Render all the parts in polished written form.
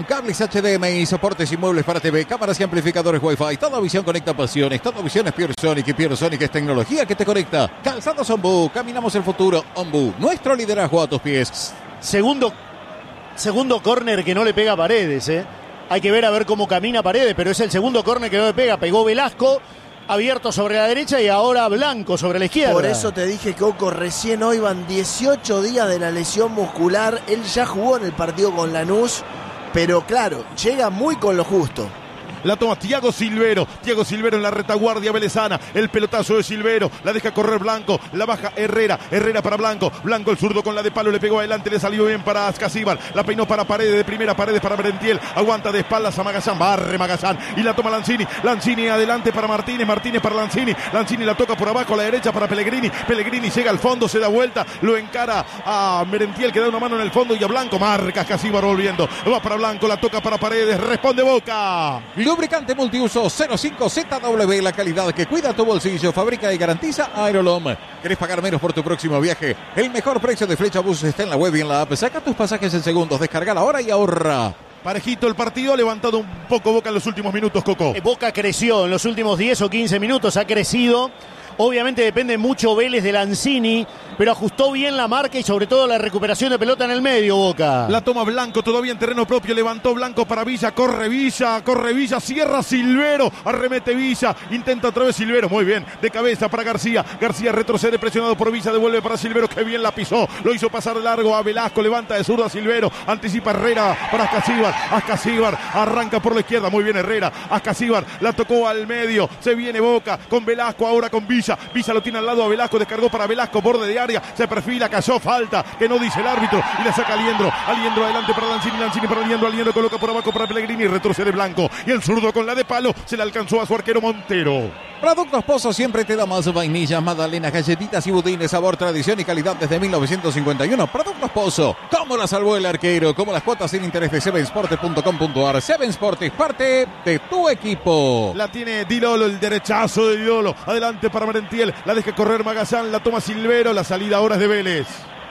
Cables HDMI, soportes y muebles para TV, cámaras y amplificadores Wi-Fi. Toda visión conecta pasiones. Toda visión es Pure Sonic y Pure Sonic es tecnología que te conecta. Calzados Ombú, caminamos el futuro. Ombú, nuestro liderazgo a tus pies. Segundo córner que no le pega a Paredes, Hay que ver a ver cómo camina Paredes, pero es el segundo córner que no le pega. Pegó Velasco, abierto sobre la derecha y ahora Blanco sobre la izquierda. Por eso te dije, Coco, recién hoy van 18 días de la lesión muscular. Él ya jugó en el partido con Lanús, pero claro, llega muy con lo justo. La toma Thiago Silvero en la retaguardia velezana, el pelotazo de Silvero, la deja correr Blanco, la baja Herrera para Blanco, el zurdo con la de palo, le pegó adelante, le salió bien para Ascasíbar, la peinó para Paredes, de primera Paredes para Merentiel, aguanta de espaldas a Magallán, barre Magallán, y la toma Lanzini adelante para Martínez para Lanzini la toca por abajo a la derecha para Pellegrini llega al fondo, se da vuelta, lo encara a Merentiel que da una mano en el fondo y a Blanco, marca Ascasíbar volviendo, va para Blanco, la toca para Paredes, responde Boca. Lubricante multiuso 05ZW, la calidad que cuida tu bolsillo, fabrica y garantiza Aerolom. ¿Querés pagar menos por tu próximo viaje? El mejor precio de Flecha Bus está en la web y en la app. Saca tus pasajes en segundos, descarga ahora y ahorra. Parejito el partido, ha levantado un poco Boca en los últimos minutos, Coco. Boca creció en los últimos 10 o 15 minutos, ha crecido. Obviamente depende mucho Vélez de Lanzini, pero ajustó bien la marca y sobre todo la recuperación de pelota en el medio, Boca. La toma Blanco, todavía en terreno propio, levantó Blanco para Villa, corre Villa, cierra Silvero, arremete Villa, intenta otra vez Silvero, muy bien, de cabeza para García retrocede presionado por Villa, devuelve para Silvero, que bien la pisó, lo hizo pasar de largo a Velasco, levanta de zurda Silvero, anticipa Herrera para Ascasíbar, arranca por la izquierda, muy bien Herrera, Ascasíbar, la tocó al medio, se viene Boca con Velasco, ahora con Villa lo tiene al lado a Velasco, descargó para Velasco, borde de área, se perfila, cayó, falta, que no dice el árbitro, y la saca Aliendro adelante para Lanzini para Aliendro, coloca por abajo para Pellegrini, retrocede Blanco, y el zurdo con la de palo, se le alcanzó a su arquero Montero. Productos Pozo siempre te da más vainillas, magdalenas, galletitas y budines, sabor, tradición y calidad desde 1951. Productos Pozo, ¿cómo la salvó el arquero? Como las cuotas sin interés de sevensport.com.ar. Sevensport es parte de tu equipo. La tiene Dilolo, el derechazo de Dilolo, adelante para Merentiel, la deja correr Magallán, la toma Silvero, la salida ahora es de Vélez.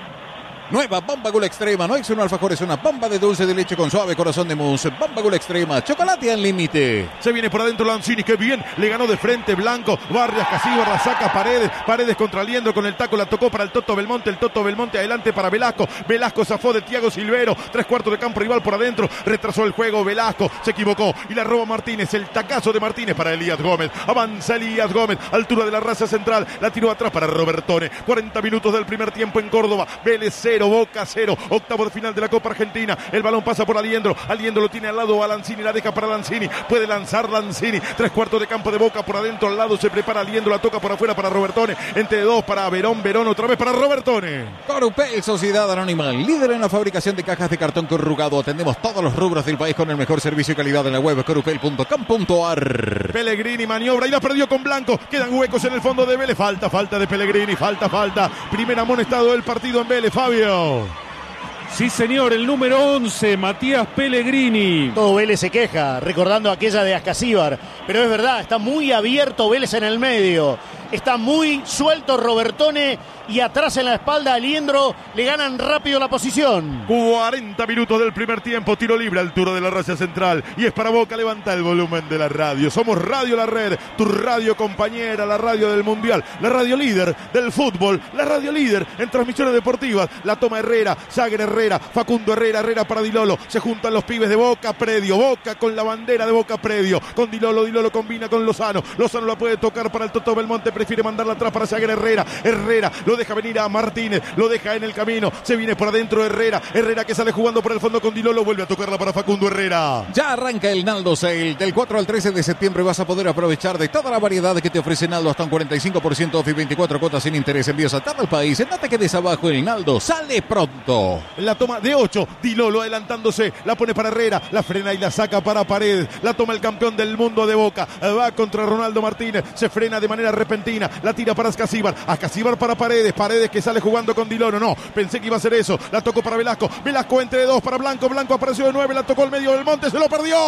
Nueva Bomba Gula Extrema, no es un alfajor, es una bomba de dulce de leche con suave corazón de mousse. Bomba Gula Extrema, chocolate al límite. Se viene por adentro Lanzini, que bien, le ganó de frente Blanco, barre Ascasíbar, la saca Paredes contra Aliendro con el taco, la tocó para el Toto Belmonte adelante para Velasco zafó de Thiago Silvero, 3/4 de campo rival por adentro, retrasó el juego Velasco, se equivocó y la roba Martínez, el tacazo de Martínez para Elías Gómez, avanza Elías Gómez, altura de la raza central, la tiró atrás para Robertone, 40 minutos del primer tiempo en Córdoba, Vélez 0, Boca 0, octavo de final de la Copa Argentina, el balón pasa por Aliendro lo tiene al lado a Lanzini, la deja para Lanzini, puede lanzar Lanzini, 3/4 de campo de Boca por adentro, al lado se prepara Aliendro, la toca por afuera para Robertone, entre dos para Verón otra vez para Robertone. Corupel, Sociedad Anónima, líder en la fabricación de cajas de cartón corrugado, atendemos todos los rubros del país con el mejor servicio y calidad en la web corupel.com.ar. Pellegrini maniobra y la perdió con Blanco, quedan huecos en el fondo de Vélez, falta de Pellegrini, falta, primer amonestado del partido en Vélez, Fabio. Sí, señor, el número 11, Matías Pellegrini. Todo Vélez se queja, recordando aquella de Ascasíbar. Pero es verdad, está muy abierto Vélez en el medio. Está muy suelto Robertone y atrás en la espalda Aliendro, le ganan rápido la posición. 40 minutos del primer tiempo, tiro libre, altura de la raya central. Y es para Boca, levanta el volumen de la radio. Somos Radio La Red, tu radio compañera, la radio del Mundial, la radio líder del fútbol, la radio líder en transmisiones deportivas. La toma Herrera, Jagger Herrera, Facundo Herrera para Dilolo. Se juntan los pibes de Boca Predio, Boca con la bandera de Boca Predio. Con Dilolo combina con Lozano la puede tocar para el Toto Belmonte, prefiere mandarla atrás para Jagger Herrera, lo deja venir a Martínez, lo deja en el camino, se viene por adentro Herrera que sale jugando por el fondo con Dilolo, vuelve a tocarla para Facundo Herrera. Ya arranca el Naldo Sale, del 4 al 13 de septiembre vas a poder aprovechar de toda la variedad que te ofrece Naldo, hasta un 45% off y 24 cuotas sin interés, envíos a todo el país. No te quedes abajo, el Naldo sale pronto. La toma de 8, Dilolo adelantándose, la pone para Herrera, la frena y la saca para Paredes, la toma el campeón del mundo de Boca, va contra Ronaldo Martínez, se frena de manera repentina, la tira para Ascasíbar para Paredes que sale jugando con Dilolo, no, pensé que iba a ser eso, la tocó para Velasco entre dos para Blanco apareció de 9, la tocó al medio del Monte, se lo perdió.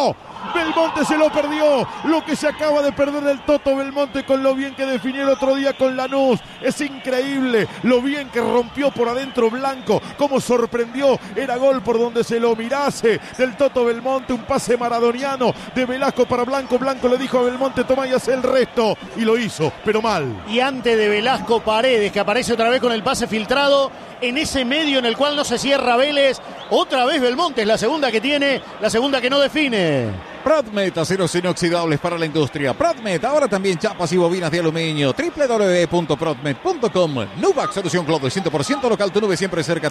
Belmonte se lo perdió. Lo que se acaba de perder el Toto Belmonte con lo bien que definió el otro día con Lanús. Es increíble lo bien que rompió por adentro Blanco. Cómo sorprendió. Era gol por donde se lo mirase del Toto Belmonte. Un pase maradoniano de Velasco para Blanco. Blanco le dijo a Belmonte: toma y haz el resto. Y lo hizo, pero mal. Y antes de Velasco, Paredes, que aparece otra vez con el pase filtrado. En ese medio en el cual no se cierra Vélez. Otra vez Belmonte es la segunda que tiene, la segunda que no define. Pradmet, aceros inoxidables para la industria. Pradmet, ahora también chapas y bobinas de aluminio. www.pradmet.com. Nuvax, solución Cloud 100% local, tu nube siempre cerca.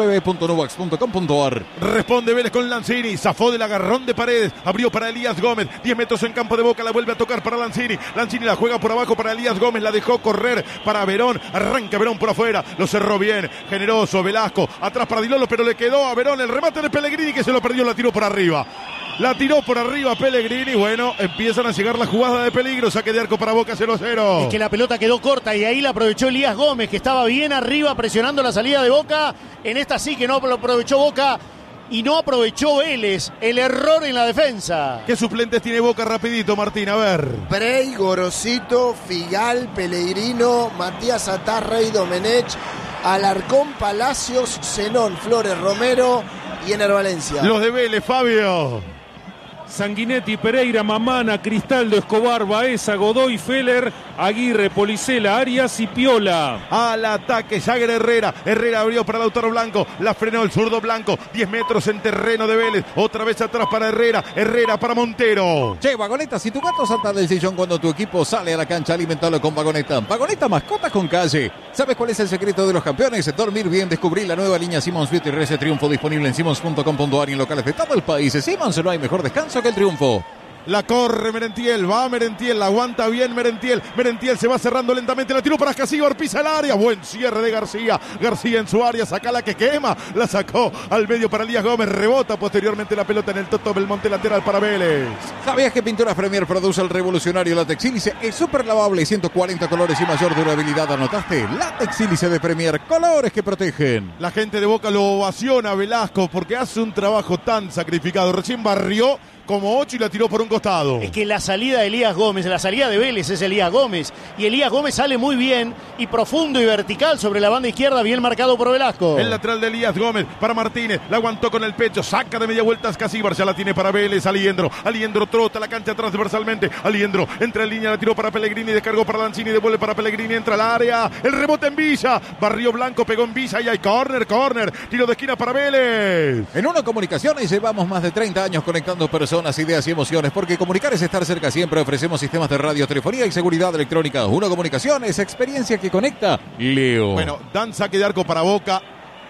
www.nuvax.com.ar. Responde Vélez con Lanzini. Zafó del agarrón de Paredes. Abrió para Elías Gómez. 10 metros en campo de Boca. La vuelve a tocar para Lanzini. Lanzini la juega por abajo para Elías Gómez. La dejó correr para Verón. Arranca Verón por afuera. Lo cerró bien. Generoso Velasco. Atrás para Dilolo, pero le quedó a Verón el remate de Pellegrini, que se lo perdió. La tiró por arriba. La tiró por arriba Pellegrini. Bueno, empiezan a llegar las jugadas de peligro. Saque de arco para Boca, 0-0. Es que la pelota quedó corta y ahí la aprovechó Elías Gómez, que estaba bien arriba presionando la salida de Boca. En esta sí que no lo aprovechó Boca y no aprovechó Vélez. El error en la defensa. ¿Qué suplentes tiene Boca rapidito, Martín? A ver. Brey, Gorosito, Figal, Pellegrino, Matías Atarrey, Domenech, Alarcón, Palacios, Zenón, Flores, Romero y Ener Valencia. Los de Vélez, Fabio. Sanguinetti, Pereira, Mamana, Cristaldo, Escobar, Baeza, Godoy, Feller, Aguirre, Policela, Arias y Piola. Al ataque, Jagger Herrera. Herrera abrió para Lautaro Blanco. La frenó el zurdo Blanco. 10 metros en terreno de Vélez. Otra vez atrás para Herrera. Herrera para Montero. Che, Vagoneta, si tu gato salta del sillón cuando tu equipo sale a la cancha, alimentalo con Vagoneta. Vagoneta, mascotas con calle. ¿Sabes cuál es el secreto de los campeones? Dormir bien. Descubrí la nueva línea Simmons Beauty Rese Triunfo, disponible en simmons.com.ar y en locales de todo el país. Simmons, no hay mejor descanso que el triunfo. La corre Merentiel, va Merentiel, la aguanta bien Merentiel. Merentiel se va cerrando lentamente, la tiró para Ascasíbar, pisa el área. Buen cierre de García. García en su área, saca la que quema. La sacó al medio para Elías Gómez. Rebota posteriormente la pelota en el Toto Belmonte, lateral para Vélez. ¿Sabías que Pinturas Premier produce el revolucionario látex sílice? Es súper lavable, 140 colores y mayor durabilidad. ¿Anotaste? Látex sílice de Premier, colores que protegen. La gente de Boca lo ovaciona a Velasco porque hace un trabajo tan sacrificado. Recién barrió como 8 y la tiró por un costado. Es que la salida de Elías Gómez, la salida de Vélez es Elías Gómez. Y Elías Gómez sale muy bien y profundo y vertical sobre la banda izquierda, bien marcado por Velasco. El lateral de Elías Gómez para Martínez. La aguantó con el pecho, saca de media vuelta Ascasíbar. Ya la tiene para Vélez. Aliendro trota la cancha transversalmente. Aliendro entra en línea, la tiró para Pellegrini, descargó para Lanzini, devuelve para Pellegrini, entra al área. El rebote en Villa. Barrió Blanco, pegó en Villa y hay córner. Tiro de esquina para Vélez. En Uno Comunicaciones llevamos más de 30 años conectando personas, ideas y emociones, porque comunicar es estar cerca siempre. Ofrecemos sistemas de radio, telefonía y seguridad electrónica. Uno Comunicaciones, experiencia que conecta. Leo. Bueno, dan saque de arco para Boca.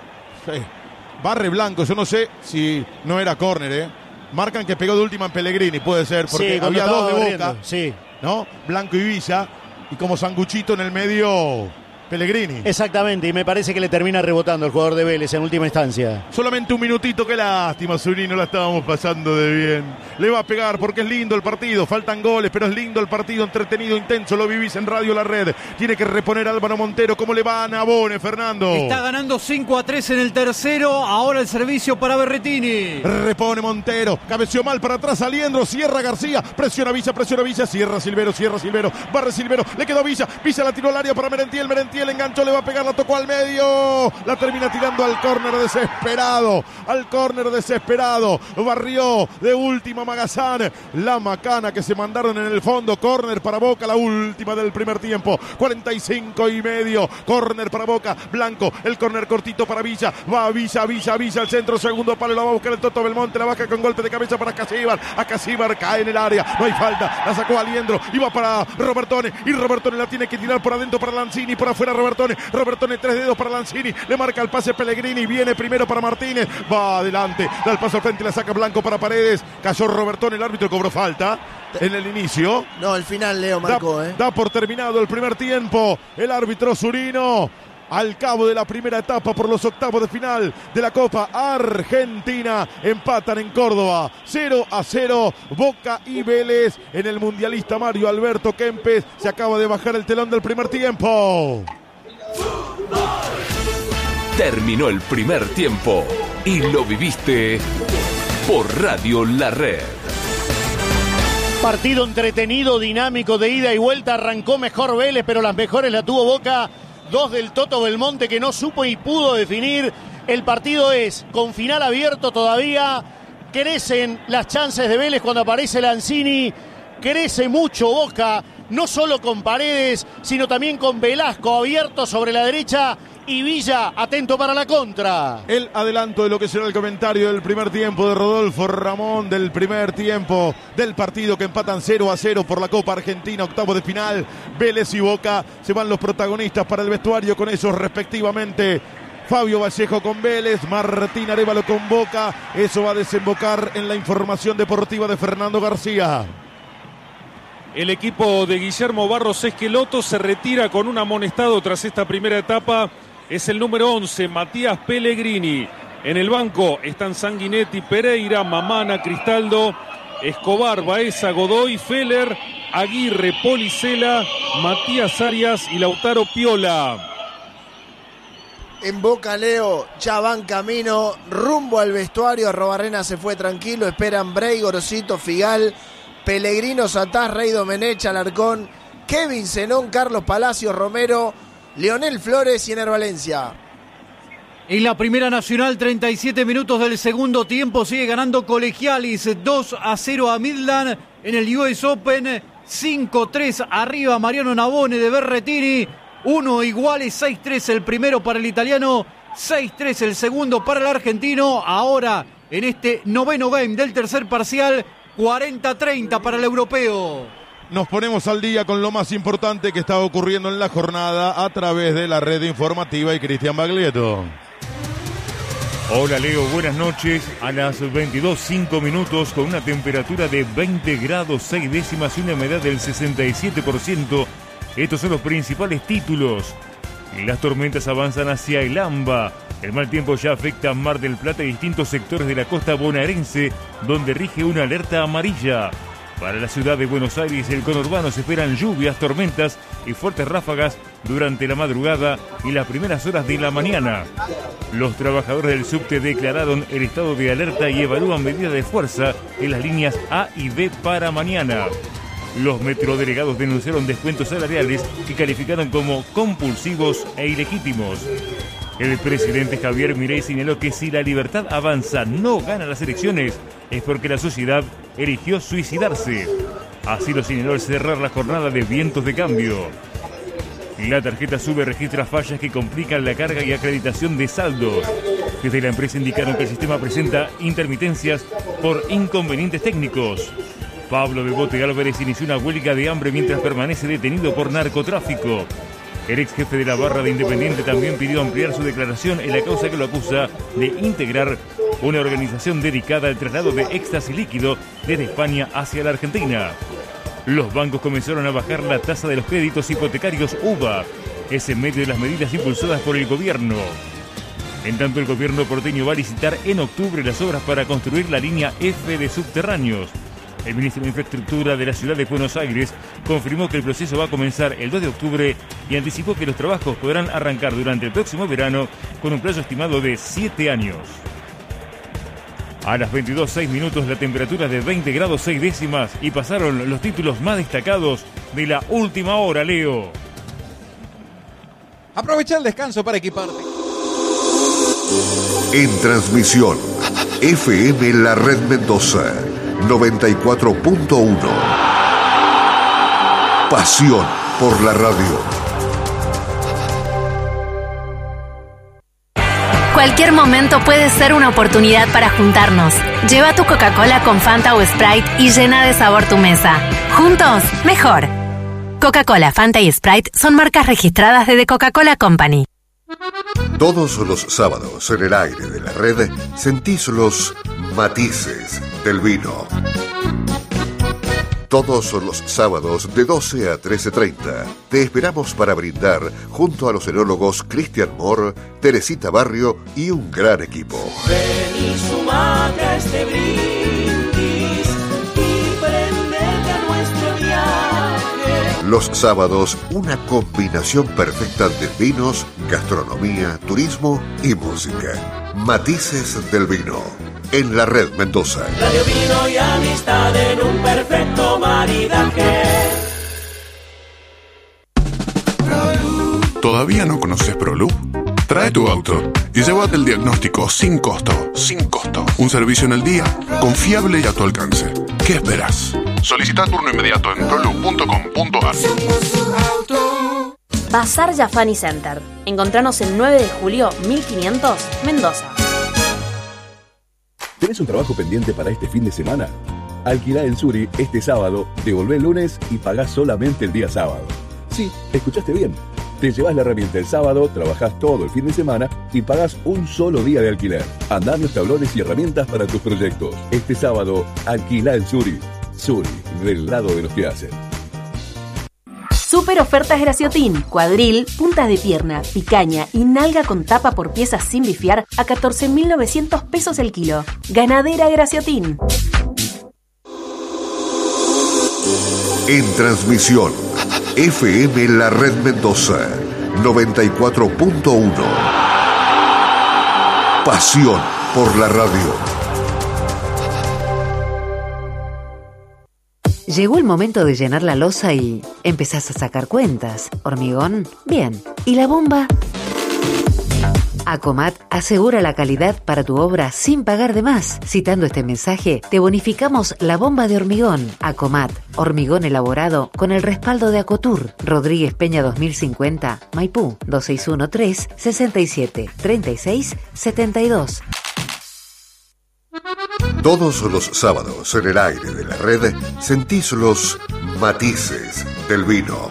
Sí. Barre Blanco, yo no sé si no era córner, Marcan que pegó de última en Pellegrini, puede ser, porque sí, había dos de Boca, sí, ¿no? Blanco y Villa, y como sanguchito en el medio Pellegrini. Exactamente, y me parece que le termina rebotando el jugador de Vélez en última instancia. Solamente un minutito, qué lástima, Zuni, no la estábamos pasando de bien. Le va a pegar porque es lindo el partido, faltan goles, pero es lindo el partido, entretenido, intenso, lo vivís en Radio La Red. Tiene que reponer Álvaro Montero. ¿Cómo le va a Nabone, Fernando? Está ganando 5-3 en el tercero, ahora el servicio para Berretini. Repone Montero, cabeció mal para atrás, Aliendro, cierra García, presiona Villa, cierra Silvero, barre Silvero, le quedó Villa la tiró al área para Merentiel, enganchó, le va a pegar, la tocó al medio, la termina tirando al córner desesperado, barrió de última Magazán, la macana que se mandaron en el fondo, córner para Boca, la última del primer tiempo, 45:30, córner para Boca, Blanco, el córner cortito para Villa, va Villa al centro, segundo palo, la va a buscar el Toto Belmonte, la baja con golpe de cabeza para Ascasíbar, cae en el área, no hay falta, la sacó Aliendro, iba para Robertone, y Robertone la tiene que tirar por adentro para Lanzini, por afuera Robertone, 3 dedos para Lanzini, le marca el pase Pellegrini, viene primero para Martínez, va adelante, da el paso al frente, la saca Blanco para Paredes, cayó Robertone, el árbitro cobró falta en el inicio. No, el final Leo marcó, Da por terminado el primer tiempo, el árbitro Zurino. Al cabo de la primera etapa por los octavos de final de la Copa Argentina, empatan en Córdoba 0-0 Boca y Vélez. En el mundialista Mario Alberto Kempes se acaba de bajar el telón del primer tiempo. Terminó el primer tiempo y lo viviste por Radio La Red. Partido entretenido, dinámico, de ida y vuelta. Arrancó mejor Vélez, pero las mejores la tuvo Boca. 2 del Toto Belmonte, que no supo y pudo definir. El partido es con final abierto todavía. Crecen las chances de Vélez cuando aparece Lanzini. Crece mucho Boca, no solo con Paredes, sino también con Velasco abierto sobre la derecha. Y Villa atento para la contra. El adelanto de lo que será el comentario del primer tiempo de Rodolfo Ramón, del primer tiempo del partido que empatan 0-0 por la Copa Argentina, octavo de final. Vélez y Boca, se van los protagonistas para el vestuario con esos respectivamente. Fabio Vallejo con Vélez, Martín Arévalo con Boca. Eso va a desembocar en la información deportiva de Fernando García. El equipo de Guillermo Barros Esqueloto se retira con un amonestado tras esta primera etapa. Es el número 11, Matías Pellegrini. En el banco están Sanguinetti, Pereira, Mamana, Cristaldo, Escobar, Baeza, Godoy, Feller, Aguirre, Policela, Matías Arias y Lautaro Piola. En Boca, Leo, ya van camino rumbo al vestuario. Arrobarrena se fue tranquilo. Esperan Bray, Gorosito, Figal, Pellegrino, Satás, Rey Domenech, Alarcón, Kevin Zenón, Carlos Palacios, Romero, Leonel Flores y Ener Valencia. En la Primera Nacional, 37 minutos del segundo tiempo, sigue ganando Colegialis 2-0 a Midland en el US Open. 5-3 arriba Mariano Navone de Berretini. 1 iguales, 6-3 el primero para el italiano, 6-3 el segundo para el argentino. Ahora en este noveno game del tercer parcial, 40-30 para el europeo. Nos ponemos al día con lo más importante que está ocurriendo en la jornada a través de la red informativa y Cristian Baglietto. Hola Leo, buenas noches. A las 22:05 minutos con una temperatura de 20 grados 6 décimas y una humedad del 67%. Estos son los principales títulos. Las tormentas avanzan hacia el AMBA. El mal tiempo ya afecta a Mar del Plata y distintos sectores de la costa bonaerense, donde rige una alerta amarilla. Para la ciudad de Buenos Aires y el conurbano se esperan lluvias, tormentas y fuertes ráfagas durante la madrugada y las primeras horas de la mañana. Los trabajadores del subte declararon el estado de alerta y evalúan medidas de fuerza en las líneas A y B para mañana. Los metrodelegados denunciaron descuentos salariales que calificaron como compulsivos e ilegítimos. El presidente Javier Milei señaló que si La Libertad Avanza no gana las elecciones es porque la sociedad eligió suicidarse. Así lo señaló al cerrar la jornada de Vientos de Cambio. La tarjeta SUBE registra fallas que complican la carga y acreditación de saldos. Desde la empresa indicaron que el sistema presenta intermitencias por inconvenientes técnicos. Pablo Bebote Álvarez inició una huelga de hambre mientras permanece detenido por narcotráfico. El ex jefe de la barra de Independiente también pidió ampliar su declaración en la causa que lo acusa de integrar una organización dedicada al traslado de éxtasis líquido desde España hacia la Argentina. Los bancos comenzaron a bajar la tasa de los créditos hipotecarios UVA. Es en medio de las medidas impulsadas por el gobierno. En tanto, el gobierno porteño va a licitar en octubre las obras para construir la línea F de subterráneos. El ministro de Infraestructura de la ciudad de Buenos Aires confirmó que el proceso va a comenzar el 2 de octubre y anticipó que los trabajos podrán arrancar durante el próximo verano con un plazo estimado de 7 años. A las 22:06 minutos la temperatura de 20 grados 6 décimas y pasaron los títulos más destacados de la última hora, Leo. Aprovecha el descanso para equiparte. En transmisión, FM La Red Mendoza, 94.1. Pasión por la radio. Cualquier momento puede ser una oportunidad para juntarnos. Lleva tu Coca-Cola con Fanta o Sprite y llena de sabor tu mesa. Juntos, mejor. Coca-Cola, Fanta y Sprite son marcas registradas de The Coca-Cola Company. Todos los sábados en el aire de la red sentís los matices del vino. Todos los sábados de 12 a 13:30 te esperamos para brindar junto a los enólogos Cristian Moore, Teresita Barrio y un gran equipo. Ven y sumate a este brindis y prendete a nuestro viaje. Los sábados, una combinación perfecta de vinos, gastronomía, turismo y música. Matices del vino. en la red Mendoza. Radio, vino y amistad en un perfecto maridaje. ¿Todavía no conoces ProLoop? Trae tu auto y llévate el diagnóstico sin costo. Sin costo. Un servicio en el día, confiable y a tu alcance. ¿Qué esperas? Solicita turno inmediato en proloop.com.ar. Bazar Yafani Center. Encontranos el 9 de julio 1500, Mendoza. ¿Tenés un trabajo pendiente para este fin de semana? Alquilá en Suri este sábado, devolvé el lunes y pagás solamente el día sábado. Sí, escuchaste bien. Te llevas la herramienta el sábado, trabajás todo el fin de semana y pagás un solo día de alquiler. Andá los tablones y herramientas para tus proyectos. Este sábado, alquilá en Suri. Suri, del lado de los que hacen. Super ofertas Graciotín, cuadril, puntas de pierna, picaña y nalga con tapa por piezas sin bifiar a 14.900 pesos el kilo. Ganadera Graciotín. En transmisión, FM La Red Mendoza, 94.1. Pasión por la radio. Llegó el momento de llenar la losa y empezás a sacar cuentas. ¿Hormigón? Bien. ¿Y la bomba? Acomat asegura la calidad para tu obra sin pagar de más. Citando este mensaje, te bonificamos la bomba de hormigón. Acomat, hormigón elaborado con el respaldo de Acotur. Rodríguez Peña 2050, Maipú, 2613-673672. Todos los sábados en el aire de la red sentís los matices del vino.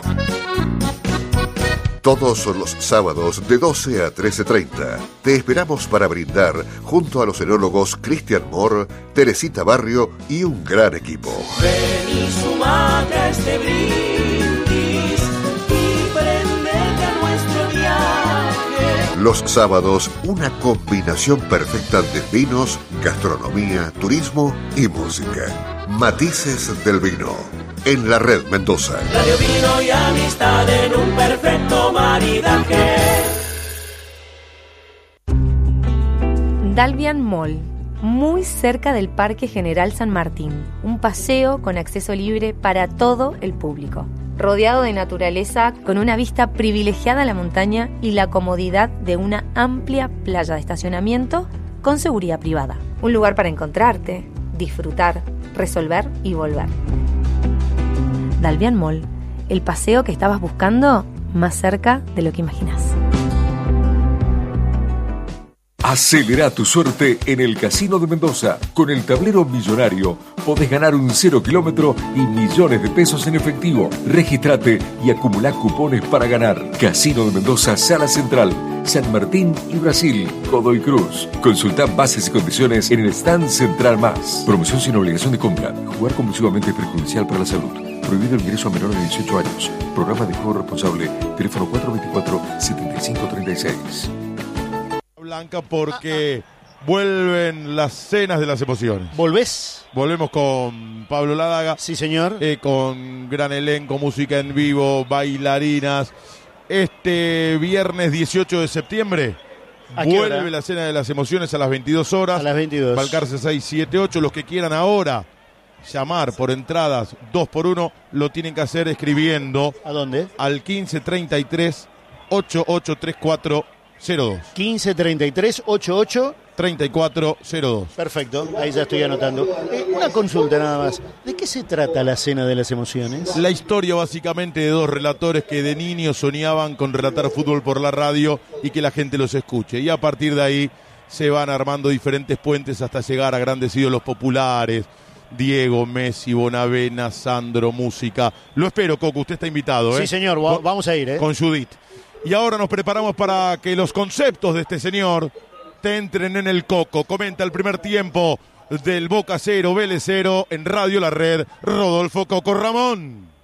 Todos los sábados de 12 a 13:30 te esperamos para brindar junto a los enólogos Cristian Moore, Teresita Barrio y un gran equipo. Ven y sumate a este brindis y prendete a nuestro viaje. Los sábados, una combinación perfecta de vinos, gastronomía, turismo y música. Matices del vino. En la red Mendoza. Radio, vino y amistad en un perfecto maridaje. Dalvian Mall, muy cerca del Parque General San Martín. Un paseo con acceso libre para todo el público. Rodeado de naturaleza, con una vista privilegiada a la montaña y la comodidad de una amplia playa de estacionamiento con seguridad privada. Un lugar para encontrarte, disfrutar, resolver y volver. Dalvian Mall, el paseo que estabas buscando más cerca de lo que imaginas. Acelera tu suerte en el Casino de Mendoza. Con el tablero millonario podés ganar un 0 kilómetro y millones de pesos en efectivo. Regístrate y acumulá cupones para ganar. Casino de Mendoza, Sala Central, San Martín y Brasil, Godoy Cruz. Consulta bases y condiciones en el stand Central Más. Promoción sin obligación de compra. Jugar compulsivamente es perjudicial para la salud. Prohibido el ingreso a menores de 18 años. Programa de juego responsable. Teléfono 424-7536. Blanca, porque vuelven las cenas de las emociones. ¿Volvés? Volvemos con Pablo Ladaga. Sí, señor. Con gran elenco, música en vivo, bailarinas. Este viernes 18 de septiembre vuelve la cena de las emociones a las 22 horas. A las 22. Balcarce 678. Los que quieran ahora llamar por entradas 2x1 lo tienen que hacer escribiendo. ¿A dónde? Al 1533 883402. 1533 88 3402. Perfecto, ahí ya estoy anotando. Una consulta nada más. ¿De qué se trata la cena de las emociones? La historia básicamente de dos relatores que de niños soñaban con relatar fútbol por la radio y que la gente los escuche. Y a partir de ahí se van armando diferentes puentes hasta llegar a grandes ídolos populares. Diego, Messi, Bonavena, Sandro, música. Lo espero, Coco, usted está invitado. Sí, señor, vamos a ir. Con Judith. Y ahora nos preparamos para que los conceptos de este señor te entren en el coco. Comenta el primer tiempo del Boca 0, Vélez 0 en Radio La Red, Rodolfo Coco Ramón.